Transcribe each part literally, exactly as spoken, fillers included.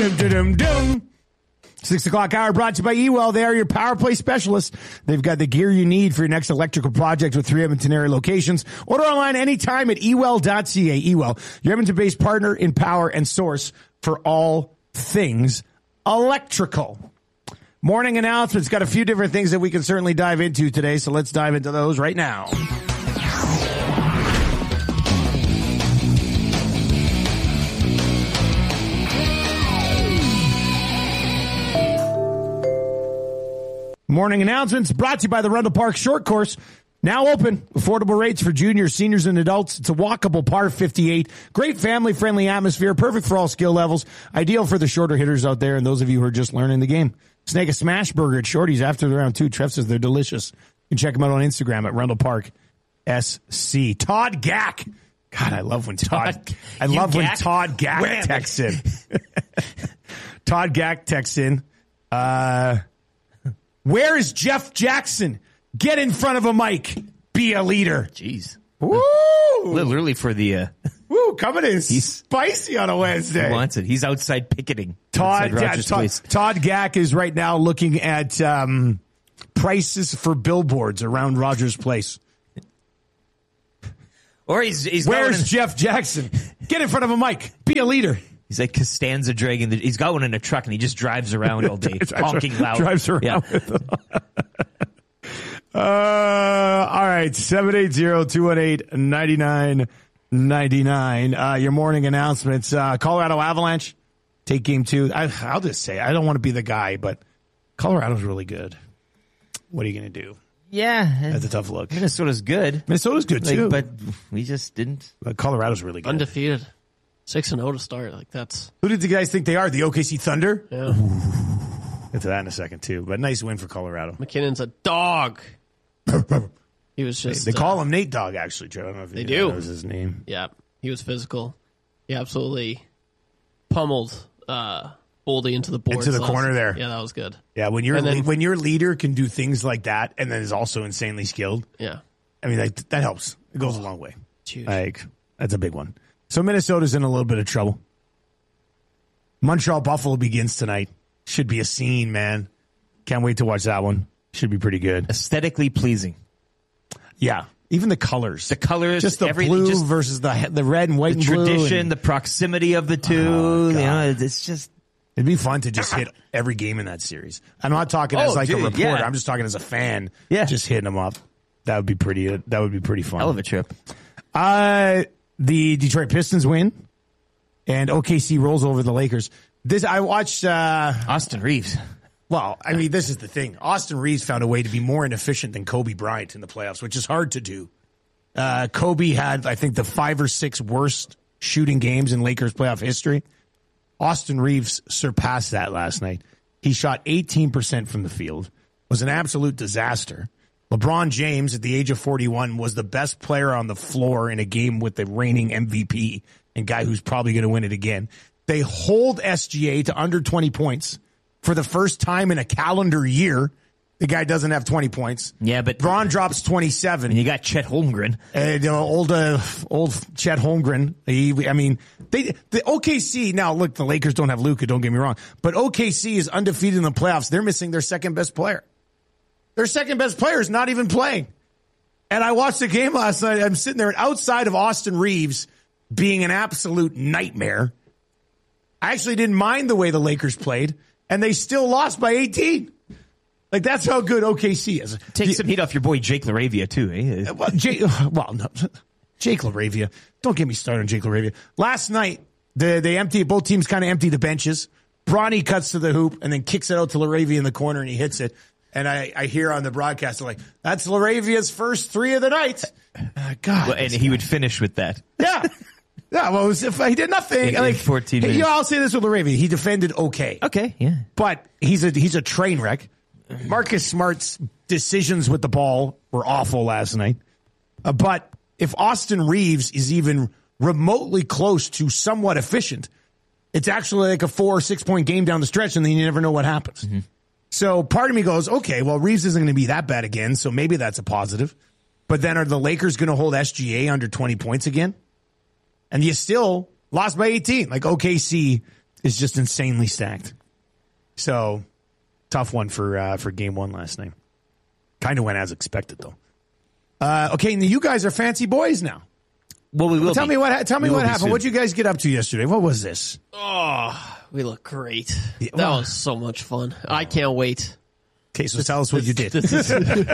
Dum, dum, dum, dum. Six o'clock hour brought to you by Ewell. They are your power play specialists. They've got the gear you need for your next electrical project with three Edmonton area locations. Order online anytime at ewell dot c a. Ewell, your Edmonton-based partner in power and source for all things electrical. Morning announcements. Got a few different things that we can certainly dive into today, so let's dive into those right now. Morning announcements brought to you by the Rundle Park Short Course. Now open. Affordable rates for juniors, seniors, and adults. It's a walkable par fifty-eight. Great family-friendly atmosphere. Perfect for all skill levels. Ideal for the shorter hitters out there and those of you who are just learning the game. Snag a smash burger at Shorty's after the round two. Trev says they're delicious. You can check them out on Instagram at Rundle Park S C. Todd Gack. God, I love when Todd, Todd I love when Todd Gack Wham. texts in. Todd Gack texts in. Uh... Where is Jeff Jackson? Get in front of a mic. Be a leader. Jeez. Woo! A little early for the... Uh, Woo, coming in he's, spicy on a Wednesday. He wants it. He's outside picketing. Todd, outside yeah, Todd, Todd Gack is right now looking at um, prices for billboards around Rogers Place. Or he's... he's Where's in, Jeff Jackson? Get in front of a mic. Be a leader. He's like Costanza dragging the, he's got one in a truck and he just drives around all day, honking loud. Drives around yeah. with them. uh, all right, seven eight zero, two one eight, nine nine nine nine. Uh, your morning announcements. Uh, Colorado Avalanche take game two. I, I'll just say, I don't want to be the guy, but Colorado's really good. What are you going to do? Yeah. That's a tough look. Minnesota's good. Minnesota's good, like, too. But we just didn't. But Colorado's really good. Undefeated. Six and zero to start. Like that's. Who did you guys think they are? The O K C Thunder. Yeah. Get to that in a second too. But nice win for Colorado. McKinnon's a dog. He was just. They, they call uh, him Nate Dogg. Actually, Joe. I don't know if they you do. That was his name. Yeah, he was physical. He absolutely pummeled uh, Boldy into the boards. Into the corner was, there. Yeah, that was good. Yeah, when your then, when your leader can do things like that, and then is also insanely skilled. Yeah. I mean, like, that helps. It goes a long way. It's huge. Like, that's a big one. So Minnesota's in a little bit of trouble. Montreal Buffalo begins tonight. Should be a scene, man. Can't wait to watch that one. Should be pretty good. Aesthetically pleasing. Yeah. Even the colors. The colors. Just the blue just versus the the red and white the and blue. The tradition, and, the proximity of the two. Oh, you know, it's just... It'd be fun to just hit every game in that series. I'm not talking oh, as like dude, a reporter. yeah. I'm just talking as a fan. Yeah. Just hitting them up. That would be pretty, that would be pretty fun. Hell of a trip. Uh, the Detroit Pistons win. And O K C rolls over the Lakers. This I watched uh, Austin Reeves. Well, I mean, this is the thing. Austin Reeves found a way to be more inefficient than Kobe Bryant in the playoffs, which is hard to do. Uh, Kobe had, I think, the five or six worst shooting games in Lakers playoff history. Austin Reeves surpassed that last night. He shot eighteen percent from the field. Was an absolute disaster. LeBron James, at the age of forty-one, was the best player on the floor in a game with the reigning M V P and guy who's probably going to win it again. They hold S G A to under twenty points for the first time in a calendar year. The guy doesn't have twenty points. Yeah, but Braun drops twenty-seven. And you got Chet Holmgren. And, you know, old, uh, old Chet Holmgren. He, I mean, they, the O K C, now look, the Lakers don't have Luka, don't get me wrong, but O K C is undefeated in the playoffs. They're missing their second best player. Their second best player is not even playing. And I watched the game last night. I'm sitting there, and outside of Austin Reeves being an absolute nightmare, I actually didn't mind the way the Lakers played, and they still lost by eighteen. Like, that's how good O K C is. Take the, some heat off your boy Jake LaRavia, too, eh? Well, Jake, well no, Jake LaRavia. Don't get me started on Jake LaRavia. Last night, the, they empty, both teams kind of empty the benches. Bronny cuts to the hoop and then kicks it out to LaRavia in the corner, and he hits it. And I, I hear on the broadcast, like, that's LaRavia's first three of the night. Uh, God. Well, and he would finish with that. Yeah. Yeah, well, it was, if he did nothing. In, like, in fourteen minutes. You know, I'll say this with LaRavia. He defended okay. Okay, yeah. But he's a he's a train wreck. Marcus Smart's decisions with the ball were awful last night. Uh, but if Austin Reeves is even remotely close to somewhat efficient, it's actually like a four or six point game down the stretch, and then you never know what happens. Mm-hmm. So part of me goes, okay, well, Reeves isn't going to be that bad again, so maybe that's a positive. But then are the Lakers going to hold S G A under twenty points again? And you still lost by eighteen. Like O K C is just insanely stacked. So, tough one for uh, for game one last night. Kind of went as expected, though. Uh, okay, and you guys are fancy boys now. Well, we will well, tell be. me what tell me We what will be happened. soon. What did you guys get up to yesterday? What was this? Oh, we look great. Yeah, That well- was so much fun. I can't wait. Okay, so tell us what you did. This is,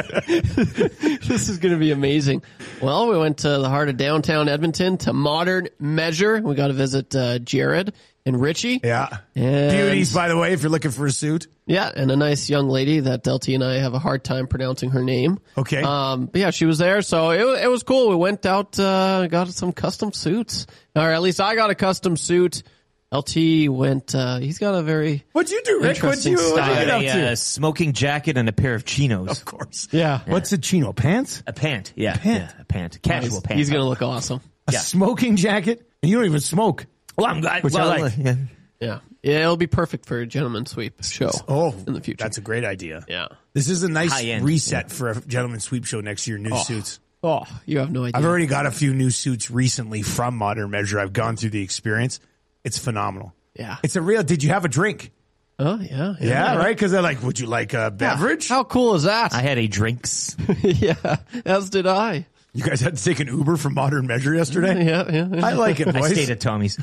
this is going to be amazing. Well, we went to the heart of downtown Edmonton to Modern Measure. We got to visit uh, Jared and Richie. Yeah. And- Beauties, by the way, if you're looking for a suit. Yeah, and a nice young lady that L T and I have a hard time pronouncing her name. Okay. Um, but yeah, she was there, so it, wa- it was cool. We went out, uh, got some custom suits. Or at least I got a custom suit. L T went, uh, he's got a very... What'd you do, Rick? What'd Interesting you, what'd you style. get up a to? uh, smoking jacket and a pair of chinos. Of course. Yeah. What's a chino? Pants? A pant. Yeah. Pant. Yeah, a pant. Casual He's, pant. he's going to look awesome. A Yeah. smoking jacket? And you don't even smoke. Well, I'm glad. Which I well, like. Yeah. Yeah. Yeah, it'll be perfect for a gentleman sweep show Oh, in the future. That's a great idea. Yeah. This is a nice High-end. reset for a gentleman sweep show next year. New suits. Oh, you have no idea. I've already got a few new suits recently from Modern Measure. I've gone through the experience. It's phenomenal. Yeah. It's a real. Did you have a drink? Oh, yeah. Yeah, right? Because they're like, would you like a beverage? How cool is that? I had a drinks. yeah, as did I. You guys had to take an Uber from Modern Measure yesterday? Yeah, yeah. yeah. I like it, I boys. stayed at Tommy's.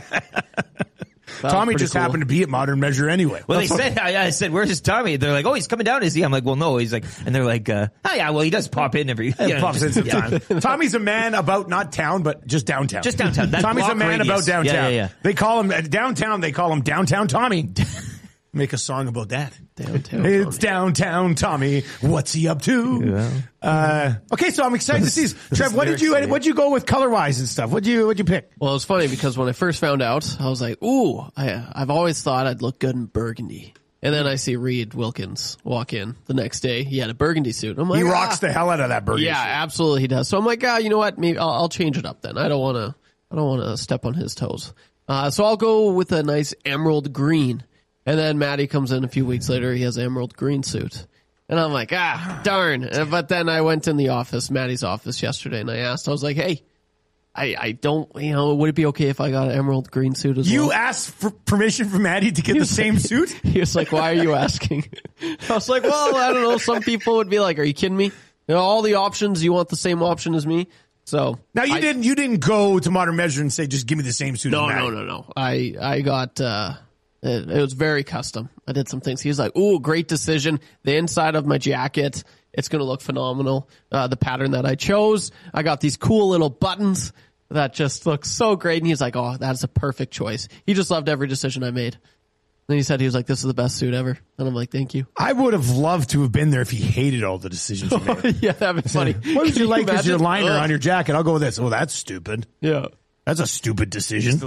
That was Tommy pretty just cool. happened to be at Modern Measure anyway. Well, they said, I, I said, where's his Tommy? They're like, oh, he's coming down, is he? I'm like, well, no. He's like, and they're like, uh, oh, yeah, well, he does pop in every, you It know, pops in just- yeah. sometimes. Tommy's a man about not town, but just downtown. Just downtown. That Tommy's a block man radius. about downtown. Yeah, yeah, yeah. They call him at downtown. They call him Downtown Tommy. Make a song about that. Downtown. It's downtown Tommy. What's he up to? Uh, okay, so I'm excited to see this. Trev, what did you lyrics, what'd you go with color wise and stuff? What'd you what'd you pick? Well, it was funny because when I first found out, I was like, ooh, I, I've always thought I'd look good in burgundy. And then I see Reed Wilkins walk in the next day. He had a burgundy suit. I'm like, He rocks ah. the hell out of that burger. Yeah, absolutely he does. So I'm like, ah, you know what? Maybe I'll, I'll change it up then. I don't want to, I don't want to step on his toes. Uh, so I'll go with a nice emerald green. And then Matty comes in a few weeks later. He has an emerald green suit. And I'm like, ah, darn. Uh, But then I went in the office, Matty's office yesterday, and I asked, I was like, hey, I, I don't, you know, would it be okay if I got an emerald green suit as You well? asked for permission from Maddie to get the same suit? He was like, why are you asking? I was like, well, I don't know. Some people would be like, are you kidding me? You know, all the options, you want the same option as me? So Now you I- didn't you didn't go to Modern Measure and say just give me the same suit No, as Maddie. no, no, no. I, I got, uh, it, it was very custom. I did some things. He was like, ooh, great decision. The inside of my jacket, it's going to look phenomenal. Uh, the pattern that I chose, I got these cool little buttons that just look so great. And he's like, oh, that's a perfect choice. He just loved every decision I made. Then he said, he was like, this is the best suit ever. And I'm like, thank you. I would have loved to have been there if he hated all the decisions you made. Yeah, that'd be funny. What would Can you like as your imagine? liner Ugh. on your jacket? I'll go with this. Oh, that's stupid. Yeah. That's a stupid decision.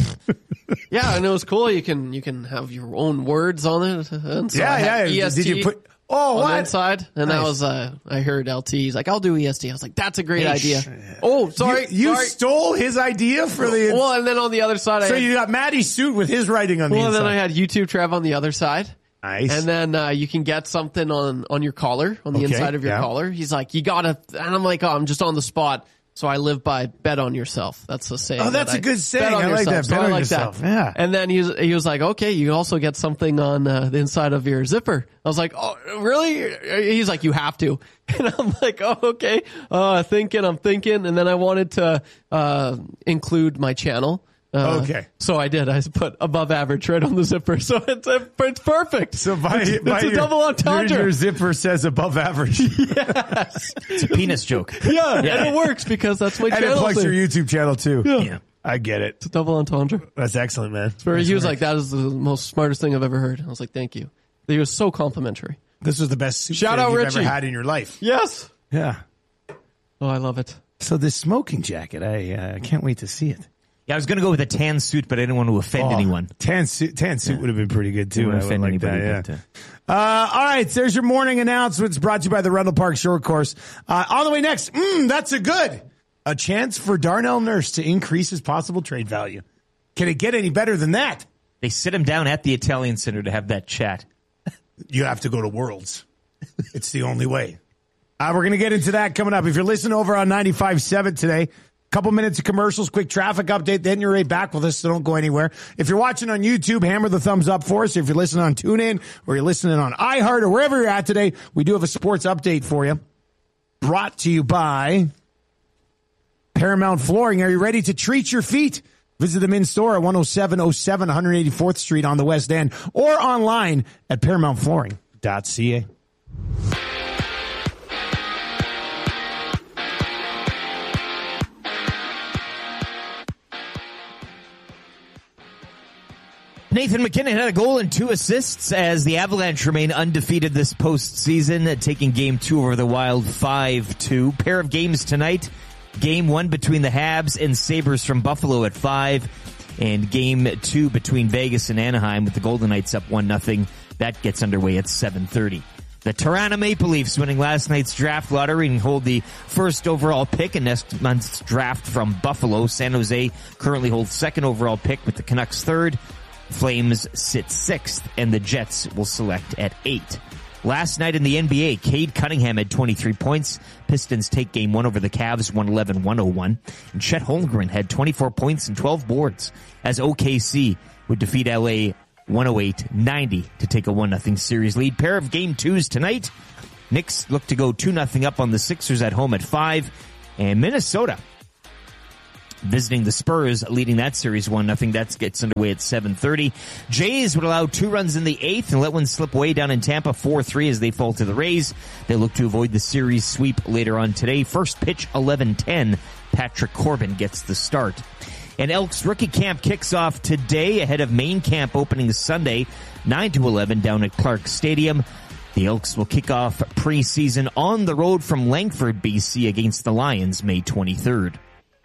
Yeah, and it was cool. You can, you can have your own words on it. And so Yeah, I had yeah. E S T Did you put? Oh, on what? the inside, and that Nice. was uh, I heard L T. He's like, "I'll do E S T." I was like, "That's a great Hey, idea." sh- Oh, sorry, You, you sorry. stole his idea for the. Well, and then on the other side, I so had, you got Maddie's suit with his writing on the well, and inside. then I had YouTube Trev on the other side, nice. and then uh, you can get something on on your collar, on the Okay, inside of your yeah. collar. He's like, "You gotta," and I'm like, "Oh, I'm just on the spot." So I live by bet on yourself. That's the saying. Oh, that's that a good bet saying. on I like yourself. that. So Bet I on like yourself. that. Yeah. And then he was, he was like, okay, you can also get something on uh, the inside of your zipper. I was like, oh, really? He's like, you have to. And I'm like, oh, okay. Uh, thinking, I'm thinking. And then I wanted to uh, include my channel. Uh, Okay. So I did. I put above average right on the zipper. So it's a, it's perfect. So by, it's, by it's a your, double entendre. Your, your zipper says above average. It's a penis joke. Yeah, and it works because that's my And it channel. plugs thing. your YouTube channel too. Yeah. I get it. It's a double entendre. That's excellent, man. Where Nice he was work. like, that is the most smartest thing I've ever heard. I was like, thank you. He was so complimentary. This was the best suit Shout fit out you've Richie. ever had in your life. Yes. Yeah. Oh, I love it. So this smoking jacket, I uh, can't wait to see it. Yeah, I was going to go with a tan suit, but I didn't want to offend Oh, anyone. Tan suit, tan suit would have been pretty good too. Didn't I want to would offend like anybody. that, but, yeah. uh, Uh, all right, there's your morning announcements brought to you by the Rundle Park Short Course. Uh, on the way next, mm, that's a good. A chance for Darnell Nurse to increase his possible trade value. Can it get any better than that? They sit him down at the Italian Center to have that chat. You have to go to Worlds. It's the only way. Uh, we're going to get into that coming up. If you're listening over on ninety-five point seven today, Couple minutes of commercials, quick traffic update, then you're right back with us, so don't go anywhere. If you're watching on YouTube, hammer the thumbs up for us. If you're listening on TuneIn or you're listening on iHeart or wherever you're at today, we do have a sports update for you. Brought to you by Paramount Flooring. Are you ready to treat your feet? Visit them in store at one oh seven oh seven one eighty-fourth Street on the West End or online at paramount flooring dot c a. Nathan MacKinnon had a goal and two assists as the Avalanche remain undefeated this postseason, taking game two over the Wild five two. Pair of games tonight. Game one between the Habs and Sabres from Buffalo at five, and game two between Vegas and Anaheim with the Golden Knights up one nothing. That gets underway at seven thirty. The Toronto Maple Leafs winning last night's draft lottery and hold the first overall pick in next month's draft from Buffalo. San Jose currently holds second overall pick with the Canucks third. Flames sit sixth, and the Jets will select at eight. Last night in the N B A, Cade Cunningham had twenty-three points. Pistons take game one over the Cavs, one eleven to one oh one. And Chet Holmgren had twenty-four points and twelve boards as O K C would defeat L A one oh eight ninety to take a one nothing series lead. Pair of game twos tonight. Knicks look to go two nothing up on the Sixers at home at five. And Minnesota visiting the Spurs, leading that series one nothing. That gets underway at seven thirty. Jays would allow two runs in the eighth and let one slip away down in Tampa four three as they fall to the Rays. They look to avoid the series sweep later on today. First pitch eleven ten. Patrick Corbin gets the start. And Elks rookie camp kicks off today ahead of main camp opening Sunday, nine to eleven down at Clark Stadium. The Elks will kick off preseason on the road from Langford, B C against the Lions May twenty-third.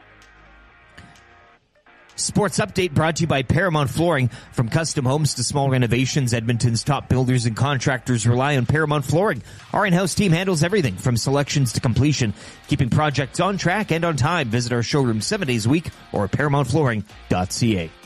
Sports update brought to you by Paramount Flooring. From custom homes to small renovations, Edmonton's top builders and contractors rely on Paramount Flooring. Our in-house team handles everything from selections to completion, keeping projects on track and on time. Visit our showroom seven days a week or at paramount flooring dot c a.